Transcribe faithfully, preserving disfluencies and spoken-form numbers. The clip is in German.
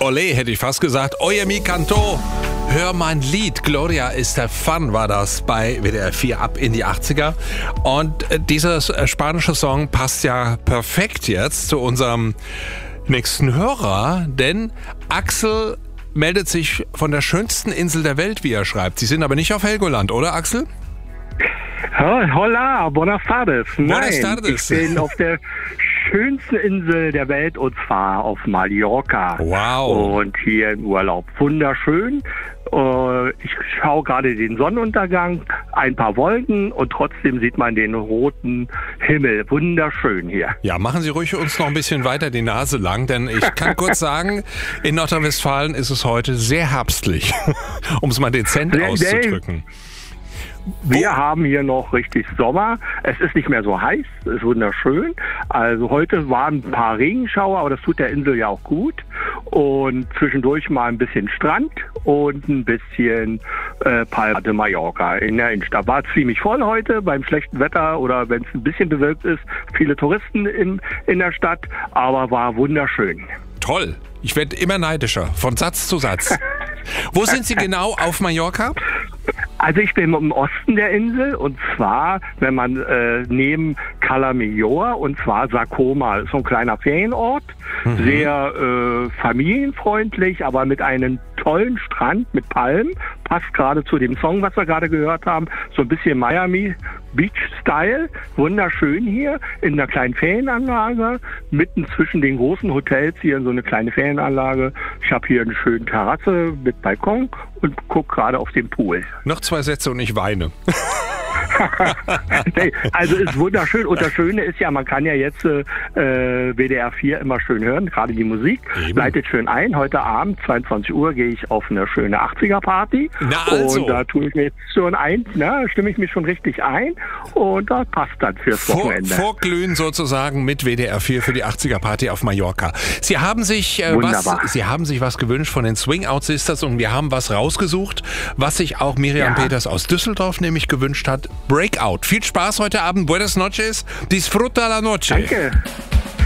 Ole, hätte ich fast gesagt. Oye mi canto. Hör mein Lied. Gloria Estefan war das bei W D R vier ab in die achtziger. Und äh, dieser äh, spanische Song passt ja perfekt jetzt zu unserem nächsten Hörer, denn Axel meldet sich von der schönsten Insel der Welt, wie er schreibt. Sie sind aber nicht auf Helgoland, oder Axel? Hola, buenas tardes. Buenas Nein, tardes. Ich bin auf der schönsten Insel der Welt und zwar auf Mallorca. Wow. Und hier im Urlaub. Wunderschön. Ich schaue gerade den Sonnenuntergang, ein paar Wolken und trotzdem sieht man den roten Himmel. Wunderschön hier. Ja, machen Sie ruhig uns noch ein bisschen weiter die Nase lang, denn ich kann kurz sagen, in Nordrhein-Westfalen ist es heute sehr herbstlich, um es mal dezent Sehr, auszudrücken. Wir oh. haben hier noch richtig Sommer. Es ist nicht mehr so heiß, es ist wunderschön. Also heute waren ein paar Regenschauer, aber das tut der Insel ja auch gut. Und zwischendurch mal ein bisschen Strand und ein bisschen äh, Palma de Mallorca in der Innenstadt. War ziemlich voll heute beim schlechten Wetter oder wenn es ein bisschen bewölkt ist. Viele Touristen in, in der Stadt, aber war wunderschön. Toll. Ich werde immer neidischer, von Satz zu Satz. Wo sind Sie genau auf Mallorca? Also ich bin im Osten der Insel und zwar, wenn man äh, neben Cala Millor und zwar Sarcoma, ist so ein kleiner Ferienort, mhm. sehr äh, familienfreundlich, aber mit einem tollen Strand mit Palmen, passt gerade zu dem Song, was wir gerade gehört haben, so ein bisschen Miami Beach-Style, wunderschön hier in einer kleinen Ferienanlage, mitten zwischen den großen Hotels hier in so eine kleine Ferienanlage. Ich habe hier eine schöne Terrasse mit Balkon und gucke gerade auf den Pool. Noch zwei Sätze und ich weine. Also ist wunderschön und das Schöne ist ja, man kann ja jetzt äh, W D R vier immer schön hören, gerade die Musik, Eben. leitet schön ein. Heute Abend, zweiundzwanzig Uhr, gehe ich auf eine schöne achtziger-Party Na also. und da tue ich mir jetzt schon ein, na, stimme ich mich schon richtig ein und das passt dann fürs Vor, Wochenende. Vorglühen sozusagen mit W D R vier für die achtziger-Party auf Mallorca. Sie haben sich äh, was, Sie haben sich was gewünscht von den Swing Out Sisters und wir haben was rausgesucht, was sich auch Miriam ja. Peters aus Düsseldorf nämlich gewünscht hat. Breakout. Viel Spaß heute Abend. Buenas noches. Disfruta la noche. Danke.